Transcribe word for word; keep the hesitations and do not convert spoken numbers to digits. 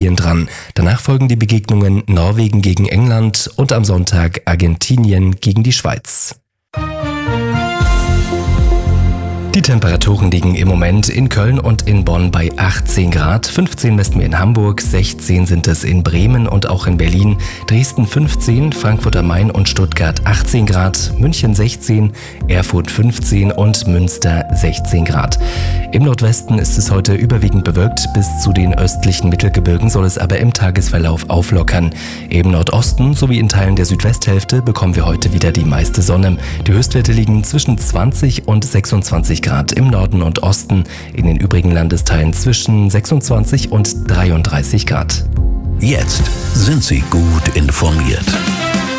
Brasilien dran. Danach folgen die Begegnungen Norwegen gegen England und am Sonntag Argentinien gegen die Schweiz. Die Temperaturen liegen im Moment in Köln und in Bonn bei achtzehn Grad, fünfzehn messen wir in Hamburg, sechzehn sind es in Bremen und auch in Berlin, Dresden fünfzehn, Frankfurt am Main und Stuttgart achtzehn Grad, München sechzehn, Erfurt fünfzehn und Münster sechzehn Grad. Im Nordwesten ist es heute überwiegend bewölkt, bis zu den östlichen Mittelgebirgen soll es aber im Tagesverlauf auflockern. Im Nordosten sowie in Teilen der Südwesthälfte bekommen wir heute wieder die meiste Sonne. Die Höchstwerte liegen zwischen zwanzig und sechsundzwanzig Grad im Norden und Osten, in den übrigen Landesteilen zwischen sechsundzwanzig und dreiunddreißig Grad. Jetzt sind Sie gut informiert.